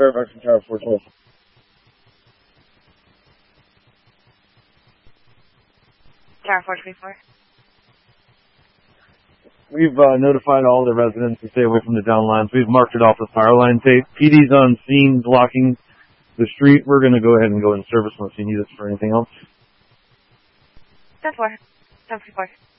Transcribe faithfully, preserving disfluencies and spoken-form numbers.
Fairfax and Tower four twelve. Tower four twenty-four. We've uh, notified all the residents to stay away from the down lines. We've marked it off with fire line tape. P D's on scene blocking the street. We're going to go ahead and go in service unless you need us for anything else. ten four. ten four.